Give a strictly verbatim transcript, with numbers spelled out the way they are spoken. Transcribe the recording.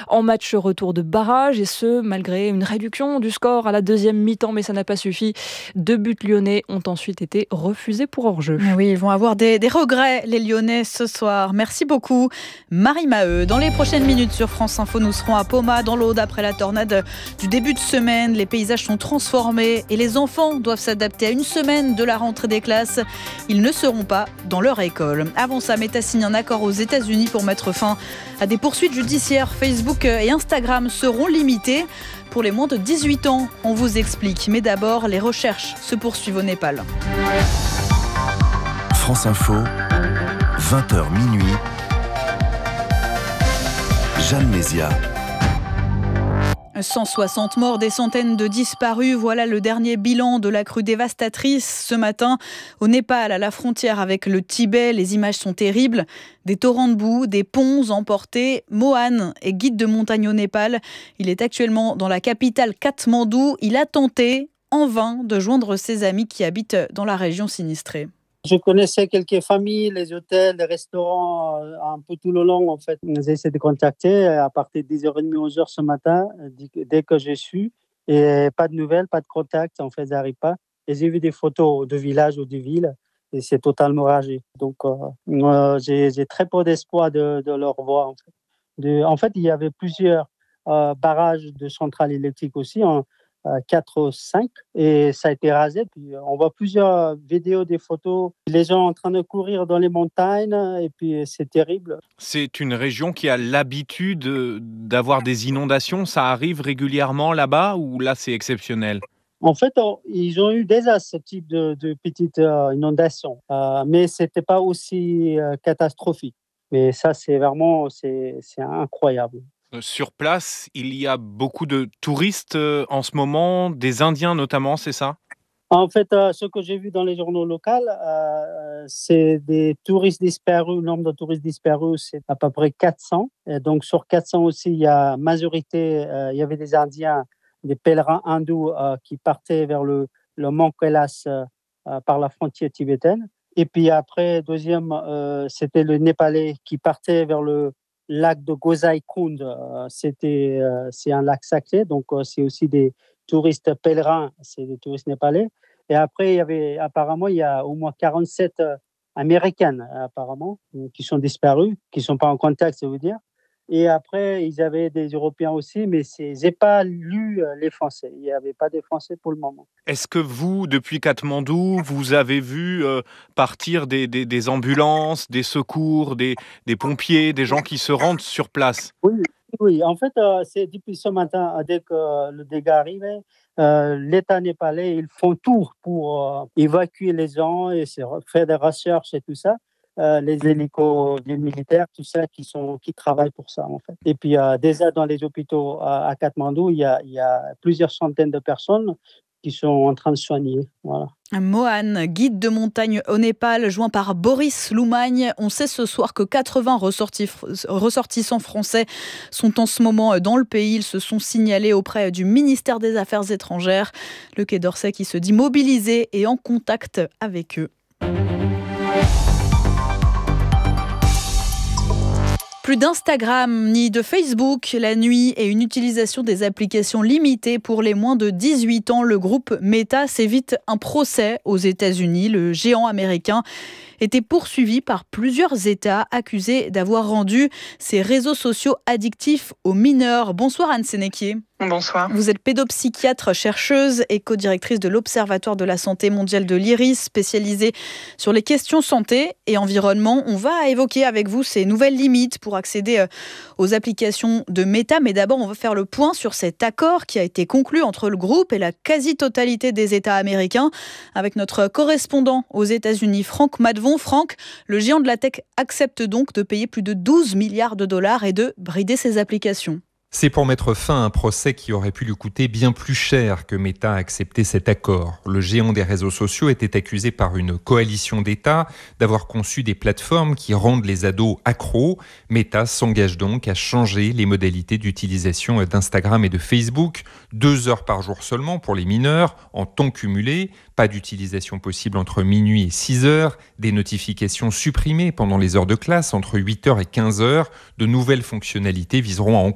en match retour de barrage, et ce, malgré une réduction du score à la deuxième mi-temps, mais ça n'a pas suffi. Deux buts lyonnais ont ensuite été refusés pour hors-jeu. Oui, ils vont avoir des, des regrets, les Lyonnais, ce soir. Merci beaucoup, Marie Maheu. Dans les prochaines minutes sur France Info, nous serons à Poma, dans l'Aude, après la tornade du début de semaine. Les paysages sont transformés et les enfants doivent s'adapter à une semaine de la rentrée des classes. Ils ne seront pas dans leur école. Avant ça, Meta signe un accord aux États-Unis pour mettre fin à des poursuites judiciaires. Facebook et Instagram seront limités pour les moins de dix-huit ans. On vous explique. Mais d'abord, les recherches se poursuivent au Népal. France Info, vingt heures minuit. Jeanne Mézia. cent soixante morts, des centaines de disparus. Voilà le dernier bilan de la crue dévastatrice ce matin au Népal, à la frontière avec le Tibet. Les images sont terribles. Des torrents de boue, des ponts emportés. Mohan est guide de montagne au Népal. Il est actuellement dans la capitale Katmandou. Il a tenté en vain de joindre ses amis qui habitent dans la région sinistrée. Je connaissais quelques familles, les hôtels, les restaurants, un peu tout le long en fait. J'ai essayé de contacter à partir de dix heures trente, onze heures ce matin, dès que je suis. Et pas de nouvelles, pas de contact, en fait, ils n'arrivent pas. Et j'ai vu des photos de villages ou de villes et c'est totalement ragé. Donc euh, j'ai, j'ai très peu d'espoir de, de leur voir. En fait. De, en fait, il y avait plusieurs euh, barrages de centrales électriques aussi, hein. quatre, cinq, et ça a été rasé. Puis on voit plusieurs vidéos, des photos, les gens en train de courir dans les montagnes, et puis c'est terrible. C'est une région qui a l'habitude d'avoir des inondations. Ça arrive régulièrement là-bas ou là c'est exceptionnel ? En fait, on, ils ont eu déjà ce type de, de petites euh, inondations, euh, mais ce n'était pas aussi euh, catastrophique. Mais ça, c'est vraiment c'est, c'est incroyable. Sur place, il y a beaucoup de touristes en ce moment, des Indiens notamment, c'est ça ? En fait, euh, ce que j'ai vu dans les journaux locaux, euh, c'est des touristes disparus. Le nombre de touristes disparus, c'est à peu près quatre cents. Et donc, sur quatre cents aussi, il y a majorité, euh, il y avait des Indiens, des pèlerins hindous euh, qui partaient vers le, le mont Kailas euh, par la frontière tibétaine. Et puis après, deuxième, euh, c'était le Népalais qui partait vers le lac de Gozai Kund, euh, c'était, euh, c'est un lac sacré, donc euh, c'est aussi des touristes pèlerins, c'est des touristes népalais. Et après, il y avait, apparemment, il y a au moins quarante-sept euh, Américaines, apparemment, qui sont disparues, qui ne sont pas en contact, ça veut dire. Et après, ils avaient des Européens aussi, mais je n'ai pas lu les Français. Il n'y avait pas de Français pour le moment. Est-ce que vous, depuis Katmandou, vous avez vu euh, partir des, des, des ambulances, des secours, des, des pompiers, des gens qui se rendent sur place ? Oui, oui. En fait, euh, c'est depuis ce matin, dès que le dégât arrivait, euh, l'État népalais, ils font tout pour euh, évacuer les gens et faire des recherches et tout ça. Euh, les hélicos, les militaires, tout ça, qui, sont, qui travaillent pour ça, en fait. Et puis, euh, déjà dans les hôpitaux à, à Katmandou, il y, a, il y a plusieurs centaines de personnes qui sont en train de soigner. Voilà. Mohan, guide de montagne au Népal, joint par Boris Loumagne. On sait ce soir que quatre-vingts ressortissants français sont en ce moment dans le pays. Ils se sont signalés auprès du ministère des Affaires étrangères. Le Quai d'Orsay qui se dit mobilisé et en contact avec eux. Plus d'Instagram ni de Facebook la nuit et une utilisation des applications limitée pour les moins de dix-huit ans. Le groupe Meta s'évite un procès aux États-Unis. Le géant américain était poursuivi par plusieurs États accusés d'avoir rendu ces réseaux sociaux addictifs aux mineurs. Bonsoir Anne Sénéquier. Bonsoir. Vous êtes pédopsychiatre, chercheuse et co-directrice de l'Observatoire de la santé mondiale de l'I R I S, spécialisée sur les questions santé et environnement. On va évoquer avec vous ces nouvelles limites pour accéder aux applications de Meta. Mais d'abord, on va faire le point sur cet accord qui a été conclu entre le groupe et la quasi-totalité des États américains avec notre correspondant aux États-Unis, Franck Madvon. Franck, le géant de la tech accepte donc de payer plus de douze milliards de dollars et de brider ses applications. C'est pour mettre fin à un procès qui aurait pu lui coûter bien plus cher que Meta a accepté cet accord. Le géant des réseaux sociaux était accusé par une coalition d'États d'avoir conçu des plateformes qui rendent les ados accros. Meta s'engage donc à changer les modalités d'utilisation d'Instagram et de Facebook. Deux heures par jour seulement pour les mineurs, en temps cumulé. Pas d'utilisation possible entre minuit et six heures. Des notifications supprimées pendant les heures de classe entre huit heures et quinze heures. De nouvelles fonctionnalités viseront à